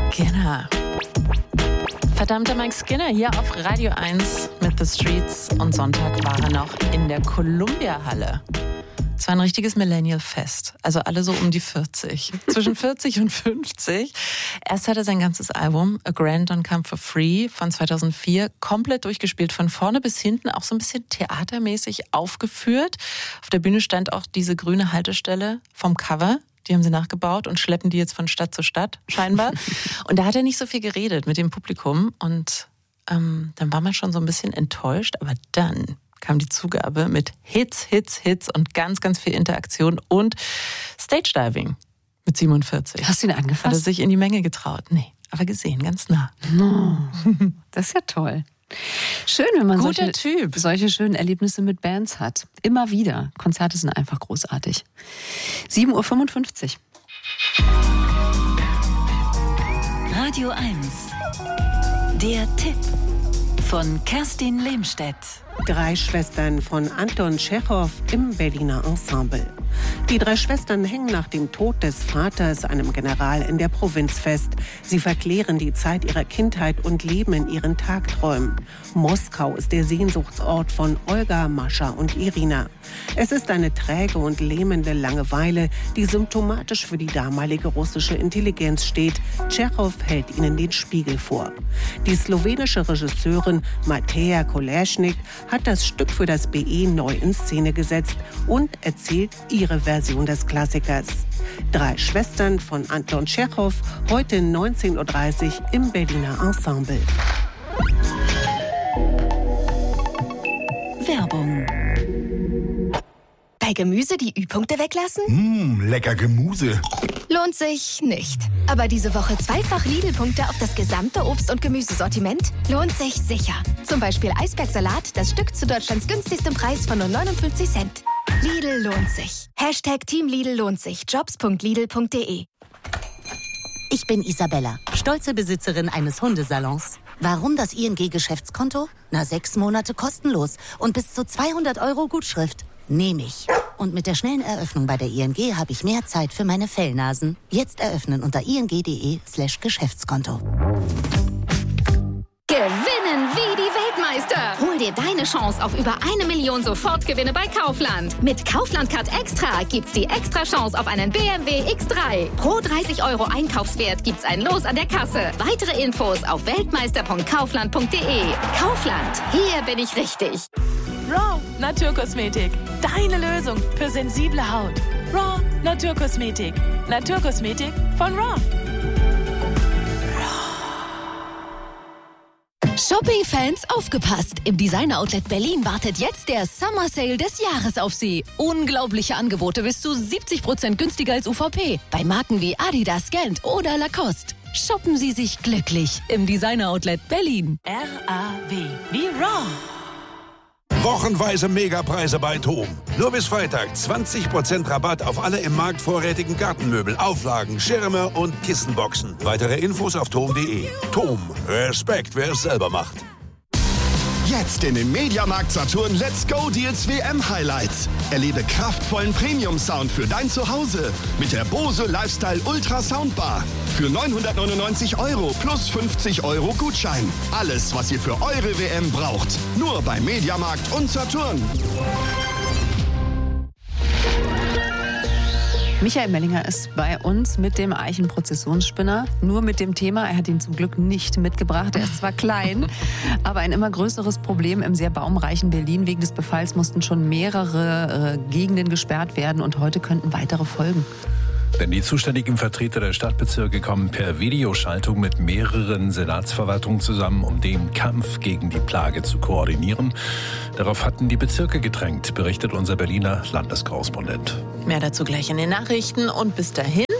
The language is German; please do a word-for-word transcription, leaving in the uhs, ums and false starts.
Skinner. Verdammter Mike Skinner hier auf Radio eins mit The Streets. Und Sonntag war er noch in der Columbia-Halle. Es war ein richtiges Millennial-Fest. Also alle so um die vierzig. Zwischen vierzig und fünfzig. Erst hat er sein ganzes Album A Grand Don't Come For Free von zweitausendvier komplett durchgespielt. Von vorne bis hinten, auch so ein bisschen theatermäßig aufgeführt. Auf der Bühne stand auch diese grüne Haltestelle vom Cover. Die haben sie nachgebaut und schleppen die jetzt von Stadt zu Stadt, scheinbar. Und da hat er nicht so viel geredet mit dem Publikum. Und ähm, dann war man schon so ein bisschen enttäuscht. Aber dann kam die Zugabe mit Hits, Hits, Hits und ganz, ganz viel Interaktion und Stage-Diving mit siebenundvierzig. Hast du ihn angefasst? Hat er sich in die Menge getraut? Nee, aber gesehen, ganz nah. Oh, das ist ja toll. Schön, wenn man Guter solche, Typ. solche schönen Erlebnisse mit Bands hat. Immer wieder. Konzerte sind einfach großartig. sieben Uhr fünfundfünfzig. Radio eins. Der Tipp von Kerstin Lehmstedt. Drei Schwestern von Anton Tschechow im Berliner Ensemble. Die drei Schwestern hängen nach dem Tod des Vaters, einem General in der Provinz, fest. Sie verklären die Zeit ihrer Kindheit und leben in ihren Tagträumen. Moskau ist der Sehnsuchtsort von Olga, Mascha und Irina. Es ist eine träge und lähmende Langeweile, die symptomatisch für die damalige russische Intelligenz steht. Tschechow hält ihnen den Spiegel vor. Die slowenische Regisseurin Mateja Koleschnik hat das Stück für das B E neu in Szene gesetzt und erzählt ihre Version des Klassikers. Drei Schwestern von Anton Tschechow, heute neunzehn Uhr dreißig im Berliner Ensemble. Werbung. Bei Gemüse die Ü-Punkte weglassen? Mmh, lecker Gemüse. Lohnt sich nicht. Aber diese Woche zweifach Lidl-Punkte auf das gesamte Obst- und Gemüsesortiment? Lohnt sich sicher. Zum Beispiel Eisbergsalat, das Stück zu Deutschlands günstigstem Preis von nur neunundfünfzig Cent. Lidl lohnt sich. Hashtag Team Lidl lohnt sich. Jobs punkt lidl punkt de. Ich bin Isabella, stolze Besitzerin eines Hundesalons. Warum das I N G-Geschäftskonto? Na, sechs Monate kostenlos und bis zu zweihundert Euro Gutschrift. Nehme ich. Und mit der schnellen Eröffnung bei der I N G habe ich mehr Zeit für meine Fellnasen. Jetzt eröffnen unter ing.de slash Geschäftskonto. Gewinnen wie die Weltmeister. Hol dir deine Chance auf über eine Million Sofortgewinne bei Kaufland. Mit Kaufland Card Extra gibt's die extra Chance auf einen B M W X drei. Pro dreißig Euro Einkaufswert gibt's ein Los an der Kasse. Weitere Infos auf weltmeister punkt kaufland punkt de. Kaufland, hier bin ich richtig. Raw Naturkosmetik. Deine Lösung für sensible Haut. Raw Naturkosmetik. Naturkosmetik von Raw. Shopping-Fans, aufgepasst! Im Designer-Outlet Berlin wartet jetzt der Summer Sale des Jahres auf Sie. Unglaubliche Angebote bis zu siebzig Prozent günstiger als U V P. Bei Marken wie Adidas, Gant oder Lacoste. Shoppen Sie sich glücklich im Designer-Outlet Berlin. R A W wie Raw. Wochenweise Megapreise bei Tom. Nur bis Freitag zwanzig Prozent Rabatt auf alle im Markt vorrätigen Gartenmöbel, Auflagen, Schirme und Kissenboxen. Weitere Infos auf tom punkt de. Tom, Respekt, wer es selber macht. Jetzt in den Mediamarkt Saturn Let's Go Deals W M Highlights. Erlebe kraftvollen Premium-Sound für dein Zuhause mit der Bose Lifestyle Ultra Soundbar. Für neunhundertneunundneunzig Euro plus fünfzig Euro Gutschein. Alles, was ihr für eure W M braucht. Nur bei Mediamarkt und Saturn. Michael Mellinger ist bei uns mit dem Eichenprozessionsspinner. Nur mit dem Thema, er hat ihn zum Glück nicht mitgebracht. Er ist zwar klein, aber ein immer größeres Problem im sehr baumreichen Berlin. Wegen des Befalls mussten schon mehrere äh, Gegenden gesperrt werden und heute könnten weitere folgen. Denn die zuständigen Vertreter der Stadtbezirke kommen per Videoschaltung mit mehreren Senatsverwaltungen zusammen, um den Kampf gegen die Plage zu koordinieren. Darauf hatten die Bezirke gedrängt, berichtet unser Berliner Landeskorrespondent. Mehr dazu gleich in den Nachrichten und bis dahin